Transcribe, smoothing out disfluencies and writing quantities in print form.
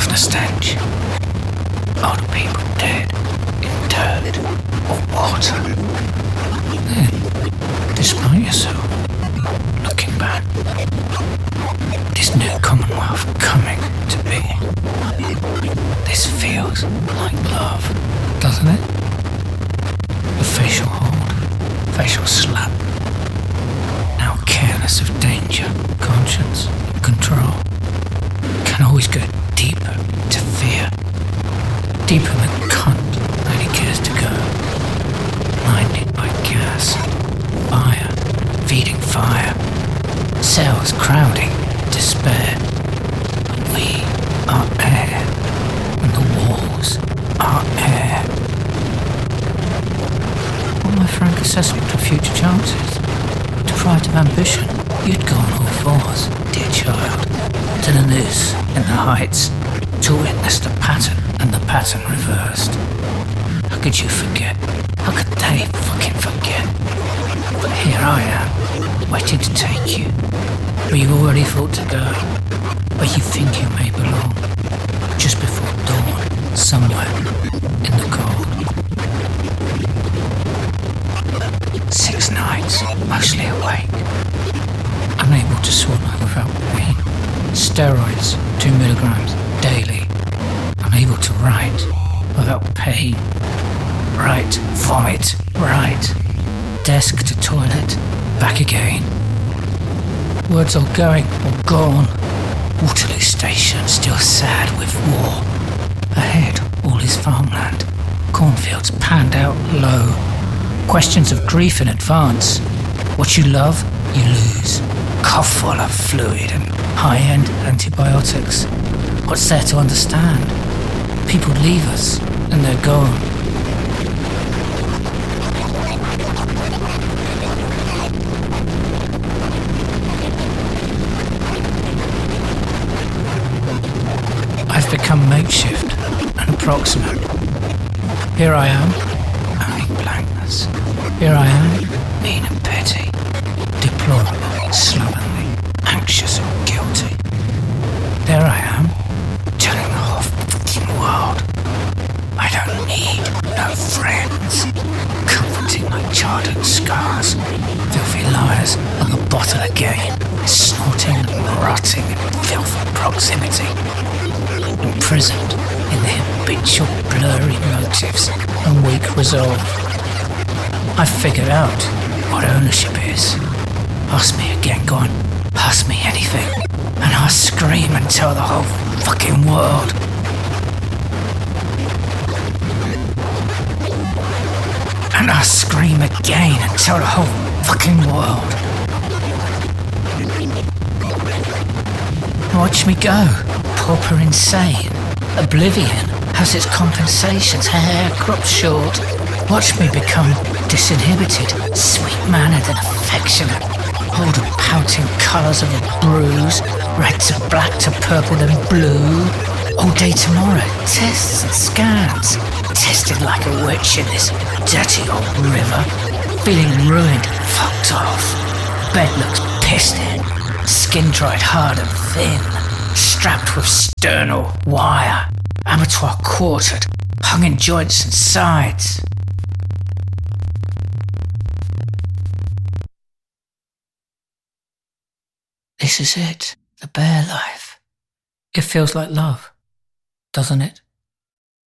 and the stench. Older people dead, in dirt or water. Then, despite yourself, looking back, this new commonwealth coming to be. This feels like love, doesn't it? A facial hold, facial slap. Now careless of danger, conscience, and control. Can always go deeper to fear. Deeper than cunt only cares to go. Blinded by gas, fire, feeding fire. Cells crowding, despair. We are air, and the walls are air. What my frank assessment of future chances? Deprived of ambition, you'd go on all fours, dear child, to the noose in the heights, to witness the pattern and the pattern reversed. How could you forget? How could they fucking forget? But here I am, waiting to take you, where you already thought to go, where you think you may belong, just before dawn, somewhere in the cold. 6 nights, mostly awake, unable to swallow without pain, steroids 2 milligrams daily, unable to write without pain, write, vomit, write, desk to toilet, back again. Words all going or gone. Waterloo Station still sad with war. Ahead all is farmland, cornfields panned out low. Questions of grief in advance. What you love, you lose. Cough full of fluid and high-end antibiotics. What's there to understand? People leave us and they're gone. I've become makeshift and approximate. Here I am, only blankness. Here I am, mean and petty, deplorable, slovenly, anxious and guilty. There I am, telling the whole fucking world I don't need no friends, comforting like charred scars, filthy liars like a bottle again, snorting and rotting in filthy proximity, imprisoned in the habitual blurry motives and weak resolve. I've figured out what ownership is. Ask me again, go on, ask me anything, and I'll scream and tell the whole fucking world. And I'll scream again and tell the whole fucking world. Watch me go, pauper insane. Oblivion has its compensations, hair cropped short. Watch me become disinhibited, sweet-mannered and affectionate. Hold the pouting colours of a bruise, red to black to purple and blue. All day tomorrow, tests and scans, tested like a witch in this dirty old river. Feeling ruined, fucked off. Bed looks pissed in, skin dried hard and thin, strapped with sternal wire, abattoir quartered, hung in joints and sides. This is it, the bare life. It feels like love, doesn't it?